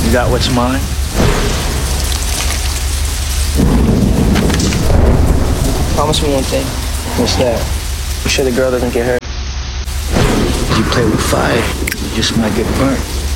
You got what's mine? Promise me one thing. What's that? You sure the girl doesn't get hurt? You play with fire, you just might get burnt.